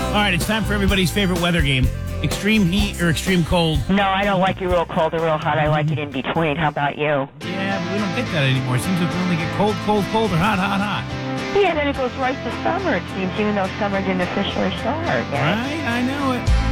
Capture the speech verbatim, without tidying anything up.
All right, it's time for everybody's favorite weather game. Extreme heat or extreme cold? No, I don't like it real cold or real hot. I like it in between. How about you? Yeah, but we don't get that anymore. It seems like we only get cold, cold, cold, or hot, hot, hot. Yeah, then it goes right to summer, it seems, even though summer didn't officially start. Yeah? Right? I know it.